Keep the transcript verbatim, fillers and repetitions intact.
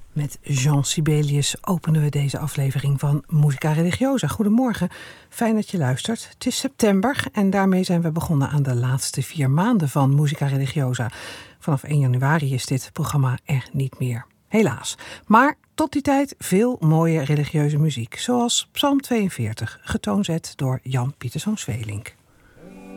Met Jean Sibelius openen we deze aflevering van Musica Religiosa. Goedemorgen, fijn dat je luistert. Het is september en daarmee zijn we begonnen aan de laatste vier maanden van Musica Religiosa. Vanaf één januari is dit programma er niet meer. Helaas. Maar tot die tijd veel mooie religieuze muziek. Zoals Psalm tweeënveertig, getoonzet door Jan Pieterszoon Sweelinck.